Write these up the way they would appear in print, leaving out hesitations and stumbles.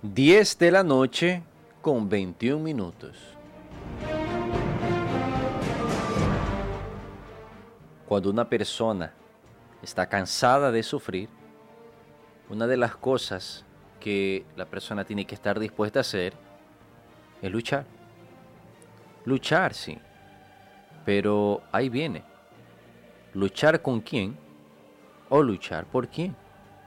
10 de la noche con 21 minutos. Cuando una persona está cansada de sufrir, una de las cosas que la persona tiene que estar dispuesta a hacer es luchar. Luchar, sí. Pero ahí viene. ¿Luchar con quién? ¿O luchar por quién?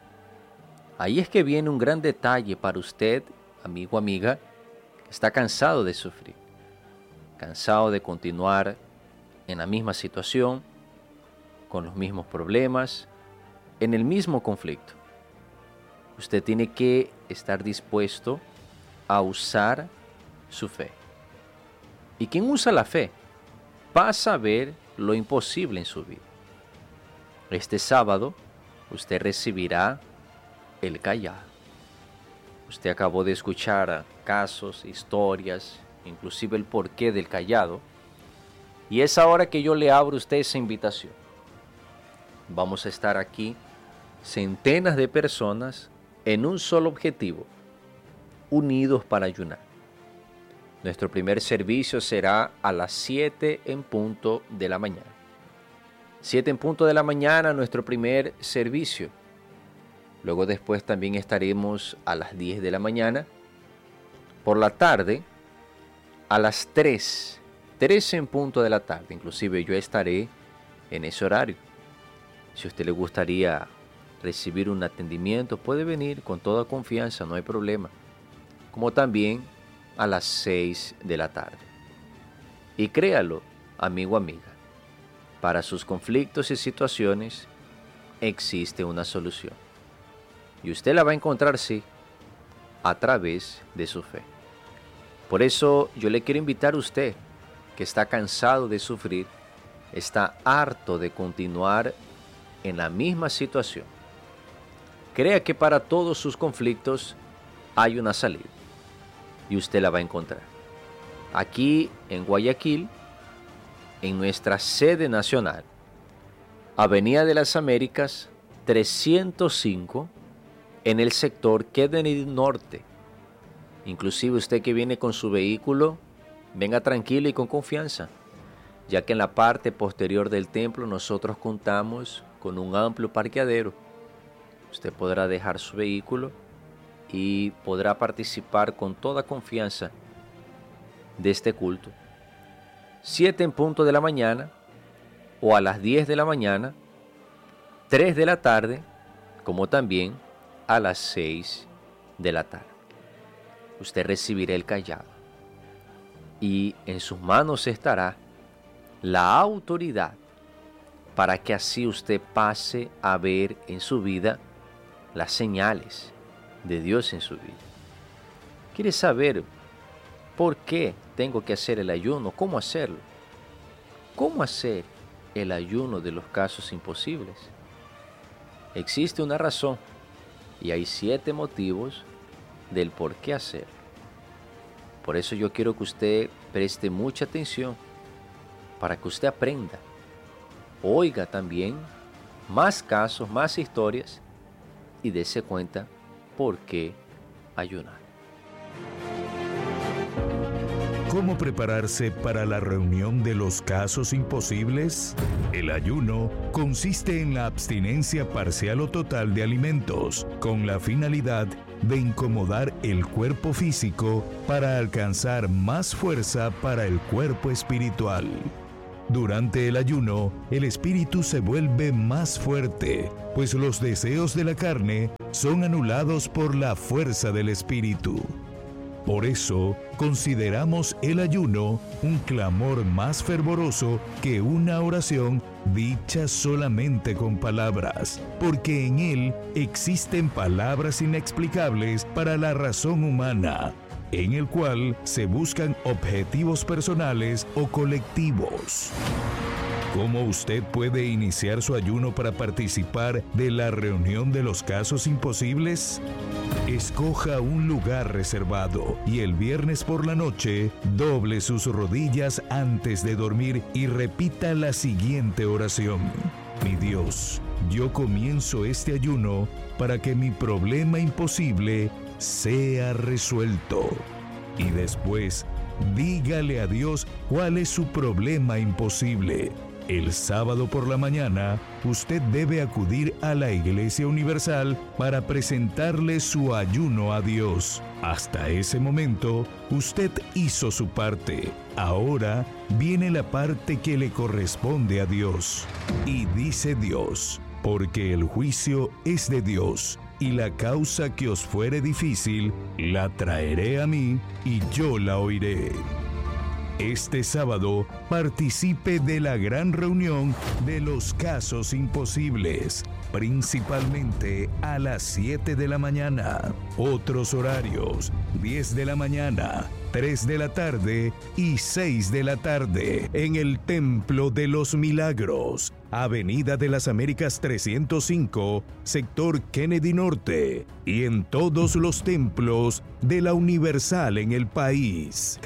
Ahí es que viene un gran detalle para usted, amigo, amiga, que está cansado de sufrir, cansado de continuar en la misma situación, con los mismos problemas, en el mismo conflicto. Usted tiene que estar dispuesto a usar su fe. Y quien usa la fe pasa a ver lo imposible en su vida. Este sábado usted recibirá el callado. Usted acabó de escuchar casos, historias, inclusive el porqué del callado. Y es ahora que yo le abro a usted esa invitación. Vamos a estar aquí centenas de personas en un solo objetivo, unidos para ayunar. Nuestro primer servicio será a las 7 en punto de la mañana. 7 en punto de la mañana, nuestro primer servicio. Luego después también estaremos a las 10 de la mañana. Por la tarde, a las 3 en punto de la tarde. Inclusive yo estaré en ese horario. Si a usted le gustaría recibir un atendimiento, puede venir con toda confianza, no hay problema. Como también a las 6 de la tarde. Y créalo, amigo, amiga, para sus conflictos y situaciones existe una solución. Y usted la va a encontrar, sí, a través de su fe. Por eso yo le quiero invitar a usted, que está cansado de sufrir, está harto de continuar en la misma situación. Crea que para todos sus conflictos hay una salida. Y usted la va a encontrar. Aquí en Guayaquil, en nuestra sede nacional, Avenida de las Américas 305, en el sector Kennedy Norte. Inclusive usted que viene con su vehículo, venga tranquilo y con confianza, ya que en la parte posterior del templo nosotros contamos con un amplio parqueadero. Usted podrá dejar su vehículo y podrá participar con toda confianza de este culto. 7 en punto de la mañana o a las 10 de la mañana, 3 de la tarde, como también a las 6 de la tarde. Usted recibirá el callado y en sus manos estará la autoridad para que así usted pase a ver en su vida las señales de Dios en su vida. ¿Quiere saber por qué tengo que hacer el ayuno? ¿Cómo hacerlo? ¿Cómo hacer el ayuno de los casos imposibles? Existe una razón y hay 7 motivos del por qué hacerlo. Por eso yo quiero que usted preste mucha atención para que usted aprenda. Oiga también más casos, más historias y dése cuenta por qué ayunar. ¿Cómo prepararse para la reunión de los casos imposibles? El ayuno consiste en la abstinencia parcial o total de alimentos, con la finalidad de incomodar el cuerpo físico para alcanzar más fuerza para el cuerpo espiritual. Durante el ayuno, el espíritu se vuelve más fuerte, pues los deseos de la carne son anulados por la fuerza del espíritu. Por eso, consideramos el ayuno un clamor más fervoroso que una oración dicha solamente con palabras, porque en él existen palabras inexplicables para la razón humana, en el cual se buscan objetivos personales o colectivos. ¿Cómo usted puede iniciar su ayuno para participar de la reunión de los casos imposibles? Escoja un lugar reservado y el viernes por la noche doble sus rodillas antes de dormir y repita la siguiente oración. Mi Dios, yo comienzo este ayuno para que mi problema imposible sea resuelto. Y después, dígale a Dios cuál es su problema imposible. El sábado por la mañana, usted debe acudir a la Iglesia Universal para presentarle su ayuno a Dios. Hasta ese momento, usted hizo su parte. Ahora viene la parte que le corresponde a Dios. Y dice Dios, porque el juicio es de Dios, y la causa que os fuere difícil, la traeré a mí, y yo la oiré. Este sábado participe de la gran reunión de los casos imposibles, principalmente a las 7 de la mañana. Otros horarios: 10 de la mañana, 3 de la tarde y 6 de la tarde en el Templo de los Milagros, Avenida de las Américas 305, sector Kennedy Norte, y en todos los templos de la Universal en el país.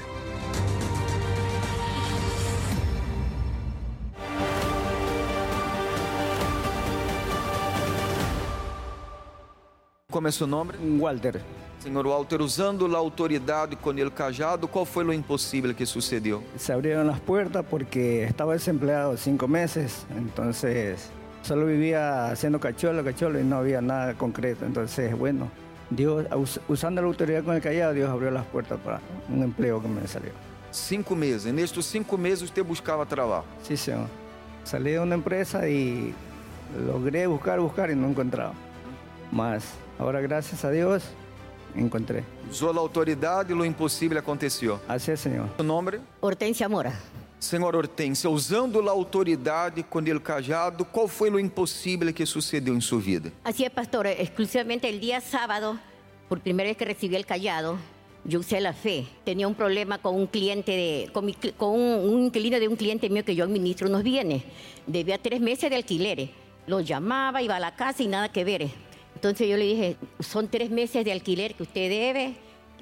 Como é seu nome? Walter. Senhor Walter, usando a autoridade com el cajado, qual foi o impossível que sucedeu? Se abrieron las puertas porque estaba desempleado 5 meses, entonces solo vivía haciendo cacholo y no había nada concreto. Entonces, bueno, Dios, usando la autoridad con el callado, Dios abrió las puertas para un empleo que me salió. 5 meses. Nestes 5 meses usted buscava trabalho? Sí, señor. Salí de una empresa y logré buscar y no encontraba. Mas ahora, gracias a Dios, encontré. Usou a autoridade e o impossível aconteceu. Así es, Señor. O nome? Hortensia Mora. Senhora Hortência, usando a autoridade com el cajado, qual foi o impossível que sucedeu em sua vida? Así es, pastor. Exclusivamente el día sábado, por primera vez que recibí el callado, yo usé la fe. Tenía un problema con un cliente, con un inquilino de un cliente mío que yo administro unos bienes. Debía 3 meses de alquileres. Lo llamaba, iba a la casa y nada que ver. Entonces yo le dije, son 3 meses de alquiler que usted debe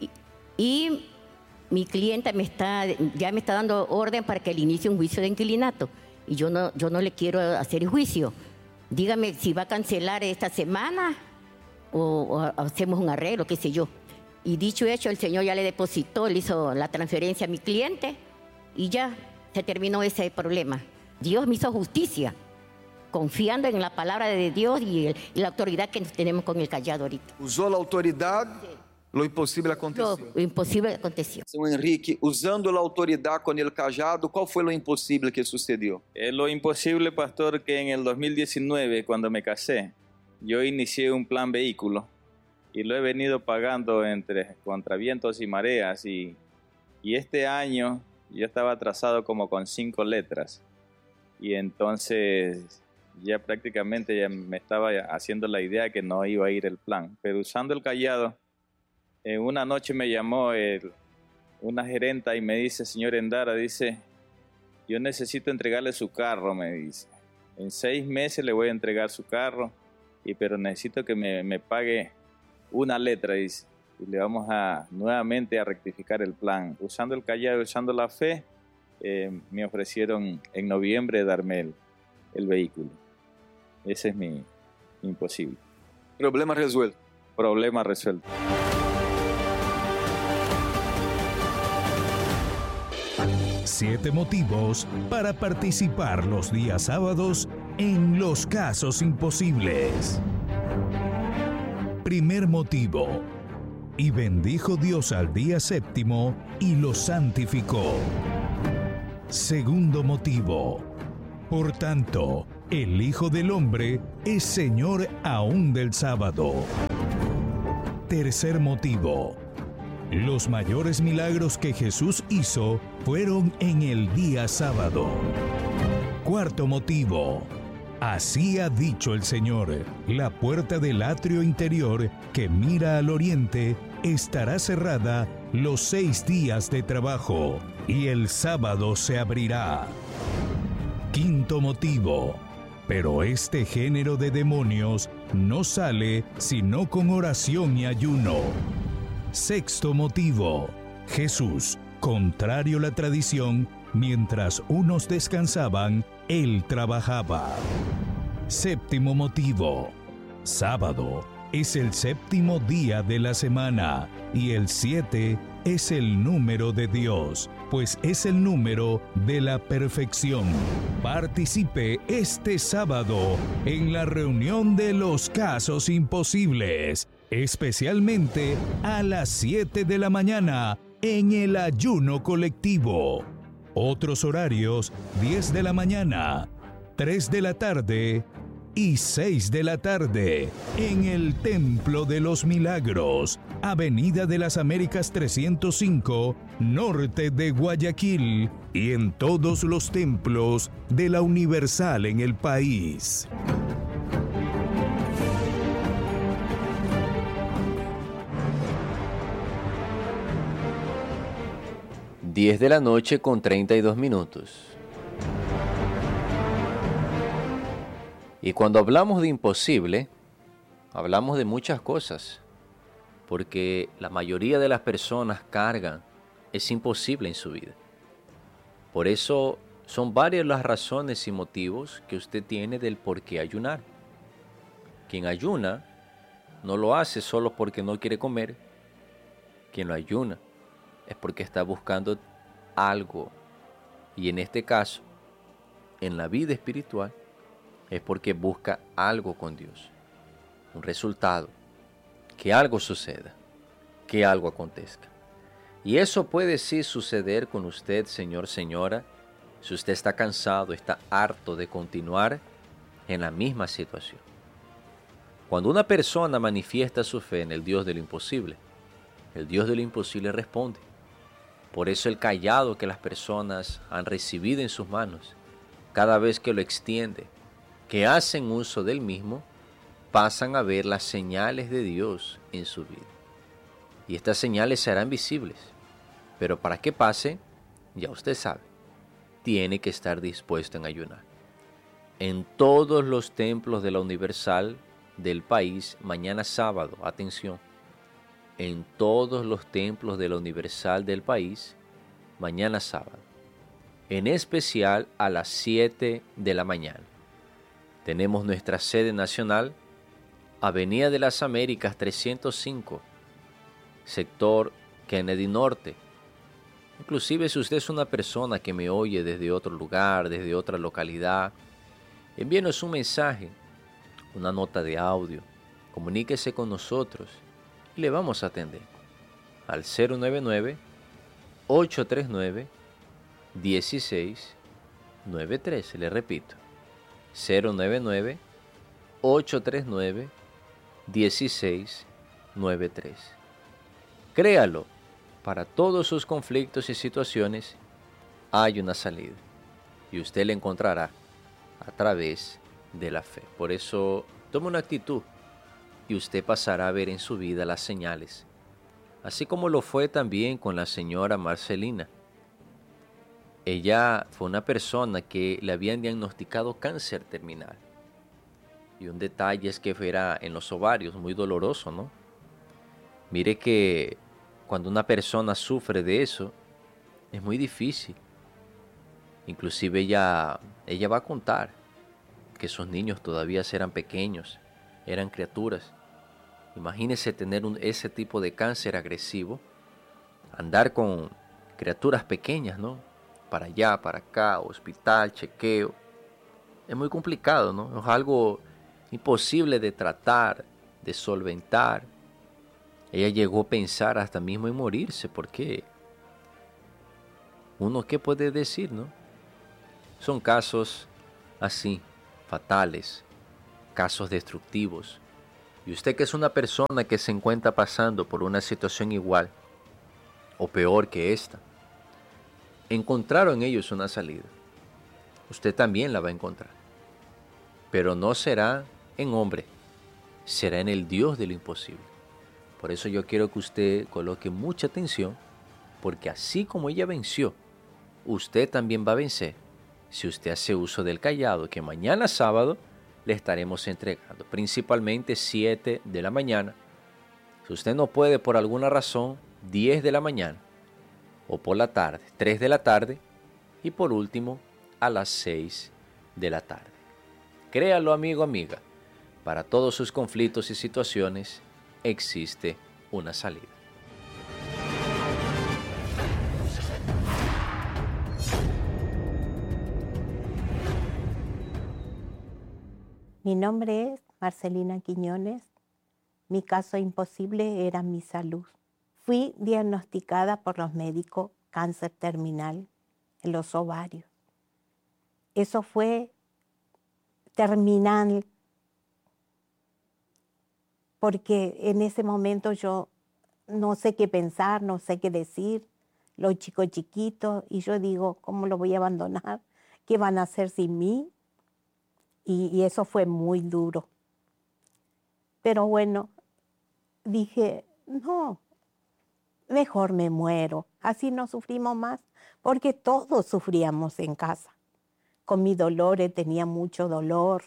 y mi clienta ya me está dando orden para que le inicie un juicio de inquilinato. Y yo no le quiero hacer juicio. Dígame si va a cancelar esta semana o hacemos un arreglo, qué sé yo. Y dicho y hecho, el Señor ya le depositó, le hizo la transferencia a mi cliente y ya se terminó ese problema. Dios me hizo justicia, confiando en la palabra de Dios y la autoridad que tenemos con el callado ahorita. Usou a autoridade, o impossível aconteceu. Lo imposible aconteció. Senhor Henrique, usando a autoridade com el cajado, qual foi o impossível que sucedeu? Lo imposible, pastor, que en el 2019, cuando me casé, yo inicié un plan vehículo y lo he venido pagando contra vientos y mareas y este año yo estaba atrasado como con 5 letras y entonces ya prácticamente ya me estaba haciendo la idea que no iba a ir el plan, pero usando el callado, una noche me llamó una gerenta y me dice, señor Endara, dice, yo necesito entregarle su carro, me dice, en 6 meses le voy a entregar su carro, pero necesito que me pague una letra, dice, y le vamos nuevamente a rectificar el plan. Usando el callado, usando la fe, me ofrecieron en noviembre darme el vehículo. Ese es mi imposible. Problema resuelto. Problema resuelto. Siete motivos para participar los días sábados en los casos imposibles. Primer motivo. Y bendijo Dios al día 7º y lo santificó. Segundo motivo. Por tanto, el Hijo del Hombre es Señor aún del sábado. Tercer motivo. Los mayores milagros que Jesús hizo fueron en el día sábado. Cuarto motivo. Así ha dicho el Señor, la puerta del atrio interior que mira al oriente estará cerrada los 6 días de trabajo y el sábado se abrirá. Quinto motivo. Pero este género de demonios no sale sino con oración y ayuno. Sexto motivo. Jesús, contrario a la tradición, mientras unos descansaban, él trabajaba. Séptimo motivo. Sábado es el séptimo día de la semana y el 7 es el número de Dios, pues es el número de la perfección. Participe este sábado en la reunión de los casos imposibles, especialmente a las 7 de la mañana en el ayuno colectivo. Otros horarios: 10 de la mañana, 3 de la tarde y 6 de la tarde en el Templo de los Milagros, Avenida de las Américas 305, norte de Guayaquil, y en todos los templos de la Universal en el país. Diez de la noche con 32 minutos. Y cuando hablamos de imposible, hablamos de muchas cosas, porque la mayoría de las personas cargan es imposible en su vida. Por eso son varias las razones y motivos que usted tiene del por qué ayunar. Quien ayuna no lo hace solo porque no quiere comer. Quien lo ayuna es porque está buscando algo. Y en este caso, en la vida espiritual, es porque busca algo con Dios, un resultado, que algo suceda, que algo acontezca. Y eso puede sí suceder con usted, señor, señora, si usted está cansado, está harto de continuar en la misma situación. Cuando una persona manifiesta su fe en el Dios de lo imposible, el Dios de lo imposible responde. Por eso el cayado que las personas han recibido en sus manos, cada vez que lo extiende, que hacen uso del mismo, pasan a ver las señales de Dios en su vida. Y estas señales serán visibles. Pero para que pase, ya usted sabe, tiene que estar dispuesto en ayunar. En todos los templos de la Universal del país, mañana sábado, atención, en todos los templos de la Universal del país, mañana sábado, en especial a las 7 de la mañana. Tenemos nuestra sede nacional, Avenida de las Américas 305, sector Kennedy Norte. Inclusive si usted es una persona que me oye desde otro lugar, desde otra localidad, envíenos un mensaje, una nota de audio, comuníquese con nosotros y le vamos a atender al 099-839-1693. Le repito, 099-839-1693. Créalo, para todos sus conflictos y situaciones hay una salida y usted la encontrará a través de la fe. Por eso tome una actitud y usted pasará a ver en su vida las señales, así como lo fue también con la señora Marcelina. Ella fue una persona que le habían diagnosticado cáncer terminal. Y un detalle es que era en los ovarios, muy doloroso, ¿no? Mire que cuando una persona sufre de eso, es muy difícil. Inclusive ella va a contar que esos niños todavía eran pequeños, eran criaturas. Imagínese tener ese tipo de cáncer agresivo, andar con criaturas pequeñas, ¿no? Para allá, para acá, hospital, chequeo. Es muy complicado, ¿no? Es algo imposible de tratar, de solventar. Ella llegó a pensar hasta mismo en morirse, porque uno, ¿qué puede decir, no? Son casos así, fatales, casos destructivos. Y usted, que es una persona que se encuentra pasando por una situación igual o peor que esta, encontraron en ellos una salida. Usted también la va a encontrar. Pero no será en hombre, será en el Dios de lo imposible. Por eso yo quiero que usted coloque mucha atención, porque así como ella venció, usted también va a vencer si usted hace uso del cayado que mañana sábado le estaremos entregando, principalmente 7 de la mañana. Si usted no puede por alguna razón, 10 de la mañana, o por la tarde, 3 de la tarde, y por último, a las 6 de la tarde. Créalo, amigo, amiga. Para todos sus conflictos y situaciones existe una salida. Mi nombre es Marcelina Quiñones. Mi caso imposible era mi salud. Fui diagnosticada por los médicos cáncer terminal en los ovarios. Eso fue terminal, porque en ese momento yo no sé qué pensar, no sé qué decir, los chicos chiquitos, y yo digo, ¿cómo lo voy a abandonar? ¿Qué van a hacer sin mí? Y eso fue muy duro. Pero bueno, dije, no, mejor me muero, así no sufrimos más, porque todos sufríamos en casa. Con mis dolores, tenía mucho dolor,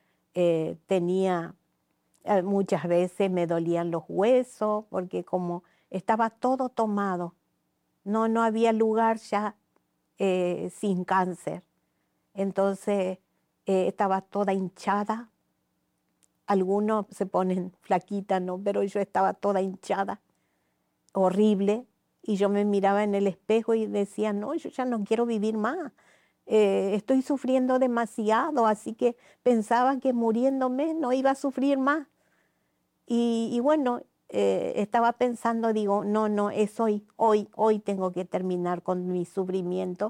muchas veces me dolían los huesos, porque como estaba todo tomado, no había lugar ya sin cáncer. Entonces estaba toda hinchada. Algunos se ponen flaquitas, ¿no? Pero yo estaba toda hinchada, horrible, y yo me miraba en el espejo y decía, no, yo ya no quiero vivir más. Estoy sufriendo demasiado, así que pensaba que muriéndome no iba a sufrir más. Y bueno, estaba pensando, digo, no, es hoy tengo que terminar con mi sufrimiento.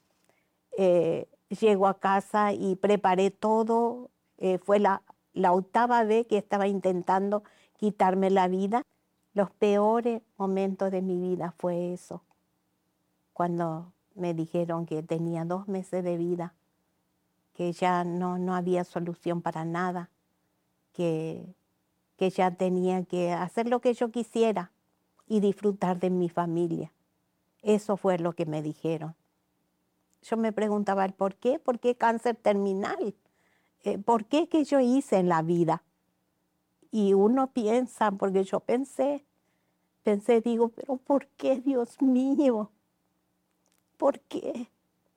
Llego a casa y preparé todo. Fue la 8ª vez que estaba intentando quitarme la vida. Los peores momentos de mi vida fue eso, cuando me dijeron que tenía 2 meses de vida, que ya no había solución para nada, que ya tenía que hacer lo que yo quisiera y disfrutar de mi familia. Eso fue lo que me dijeron. Yo me preguntaba el por qué cáncer terminal, por qué que yo hice en la vida. Y uno piensa, porque yo pensé, digo, pero ¿por qué, Dios mío? ¿Por qué?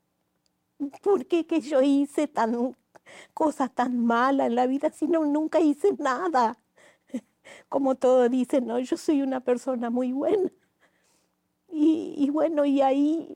¿Por qué que yo hice cosas tan malas en la vida si nunca hice nada? Como todos dicen, no, yo soy una persona muy buena. Y bueno, y ahí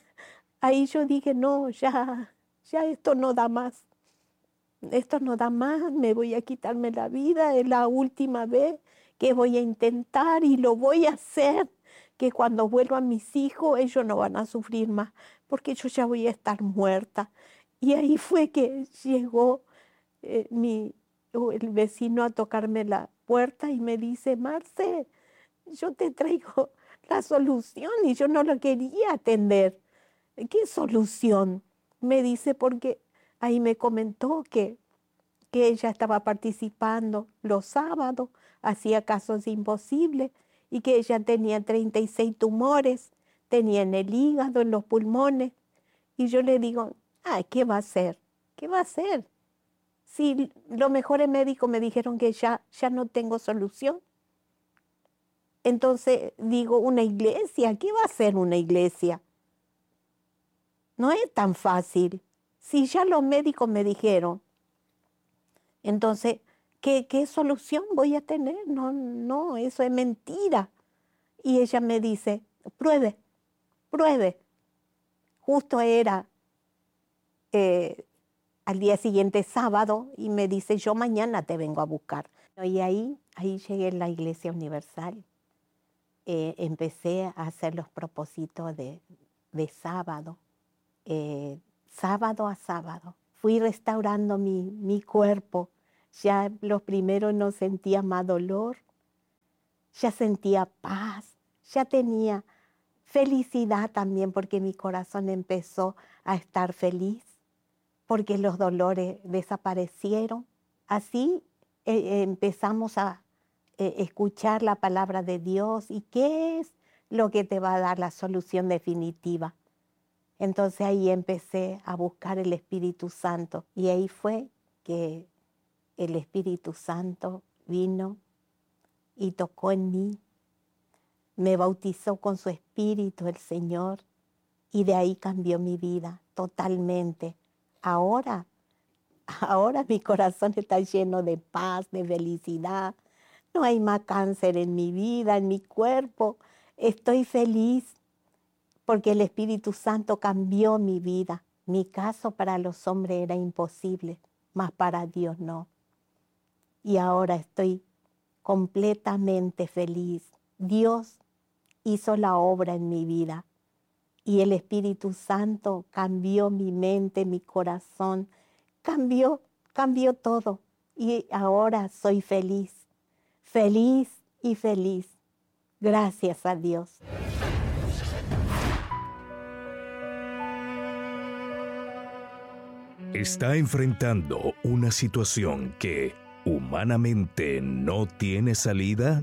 yo dije, no, ya esto no da más. Esto no da más, me voy a quitarme la vida, es la última vez que voy a intentar y lo voy a hacer, que cuando vuelvan mis hijos ellos no van a sufrir más, porque yo ya voy a estar muerta. Y ahí fue que llegó el vecino a tocarme la puerta y me dice, Marce, yo te traigo la solución, y yo no lo quería atender. ¿Qué solución? Me dice, porque ahí me comentó que ella estaba participando los sábados, hacía casos imposibles, y que ella tenía 36 tumores, tenía en el hígado, en los pulmones. Y yo le digo, ¿qué va a hacer? ¿Qué va a hacer? Si los mejores médicos me dijeron que ya no tengo solución. Entonces digo, ¿una iglesia? ¿Qué va a hacer una iglesia? No es tan fácil. Si ya los médicos me dijeron, entonces, ¿qué solución voy a tener? No, eso es mentira. Y ella me dice, pruebe. Justo era al día siguiente, sábado, y me dice, yo mañana te vengo a buscar. Y ahí llegué a la Iglesia Universal. Empecé a hacer los propósitos de sábado, sábado a sábado. Fui restaurando mi cuerpo. Ya los primeros no sentía más dolor, ya sentía paz, ya tenía felicidad también, porque mi corazón empezó a estar feliz, porque los dolores desaparecieron. Así empezamos a escuchar la palabra de Dios y qué es lo que te va a dar la solución definitiva. Entonces ahí empecé a buscar el Espíritu Santo, y ahí fue que el Espíritu Santo vino y tocó en mí. Me bautizó con su Espíritu el Señor, y de ahí cambió mi vida totalmente. Ahora Ahora mi corazón está lleno de paz, de felicidad. No hay más cáncer en mi vida, en mi cuerpo. Estoy feliz porque el Espíritu Santo cambió mi vida. Mi caso para los hombres era imposible, mas para Dios no. Y ahora estoy completamente feliz. Dios hizo la obra en mi vida y el Espíritu Santo cambió mi mente, mi corazón, cambió todo. Y ahora soy feliz, feliz y feliz. Gracias a Dios. Está enfrentando una situación que humanamente no tiene salida.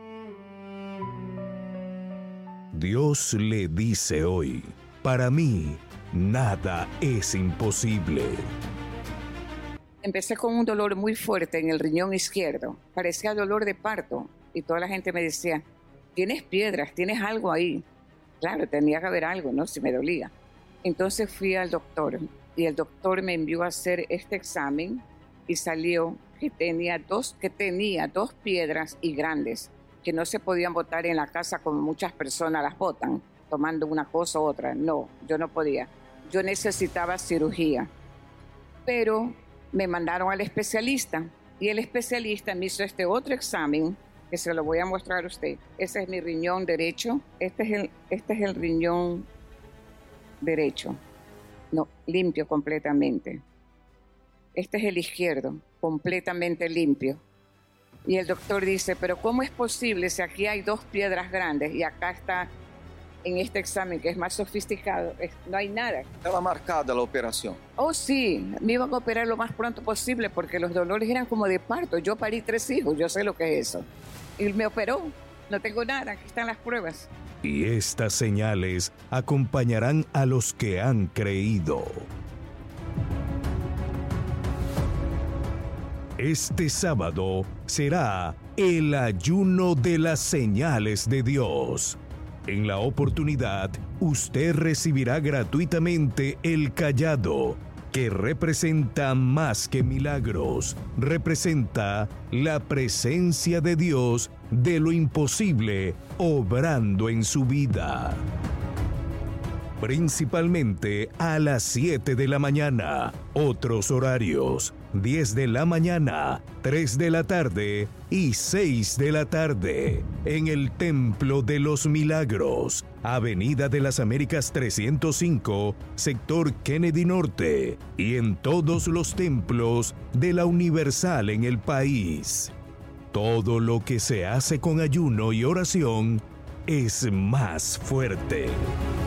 Dios le dice hoy, para mí nada es imposible. Empecé con un dolor muy fuerte en el riñón izquierdo, parecía dolor de parto y toda la gente me decía, tienes piedras, tienes algo ahí. Claro, tenía que haber algo, ¿no? Si me dolía. Entonces fui al doctor y el doctor me envió a hacer este examen y salió que tenía dos piedras y grandes que no se podían botar en la casa como muchas personas las botan, tomando una cosa u otra. No, yo no podía. Yo necesitaba cirugía. Pero me mandaron al especialista y el especialista me hizo este otro examen que se lo voy a mostrar a usted. Ese es mi riñón derecho. Este es el riñón derecho. No, limpio completamente. Este es el izquierdo, completamente limpio. Y el doctor dice, pero ¿cómo es posible si aquí hay dos piedras grandes y acá está, en este examen que es más sofisticado, no hay nada? Estaba marcada la operación. Oh, sí, me iban a operar lo más pronto posible porque los dolores eran como de parto. Yo parí 3 hijos, yo sé lo que es eso. Y me operó, no tengo nada, aquí están las pruebas. Y estas señales acompañarán a los que han creído. Este sábado será el ayuno de las señales de Dios. En la oportunidad, usted recibirá gratuitamente el cayado, que representa más que milagros, representa la presencia de Dios de lo imposible obrando en su vida. Principalmente a las 7 de la mañana, otros horarios, 10 de la mañana, 3 de la tarde y 6 de la tarde, en el Templo de los Milagros, Avenida de las Américas 305, sector Kennedy Norte, y en todos los templos de la Universal en el país. Todo lo que se hace con ayuno y oración es más fuerte.